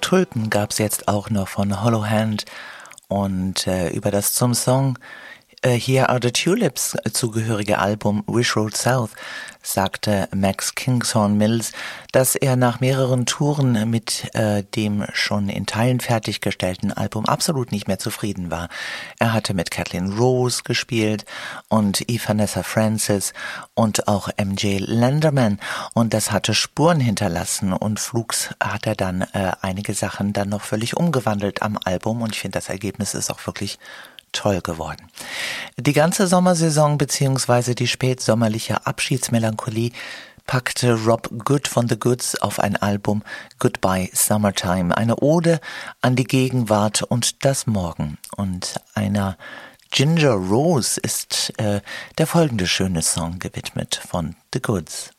Tulpen gab's jetzt auch noch von Hollow Hand und über das zum Song Here Are the Tulips zugehörige Album Wish Road South sagte Max Kinghorn Mills, dass er nach mehreren Touren mit dem schon in Teilen fertiggestellten Album absolut nicht mehr zufrieden war. Er hatte mit Kathleen Rose gespielt und Vanessa Francis und auch MJ Lenderman und das hatte Spuren hinterlassen und flugs hat er dann einige Sachen dann noch völlig umgewandelt am Album und ich finde, das Ergebnis ist auch wirklich toll geworden. Die ganze Sommersaison bzw. die spätsommerliche Abschiedsmelancholie packte Rob Good von The Goods auf ein Album Goodbye Summertime, eine Ode an die Gegenwart und das Morgen. Und einer Ginger Rose ist der folgende schöne Song gewidmet von The Goods.